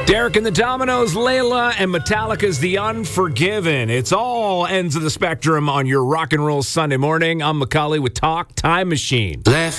Derek and the Dominoes, Layla, and Metallica's The Unforgiven. It's all ends of the spectrum on your rock and roll Sunday morning. I'm Macaulay with Talk Time Machine.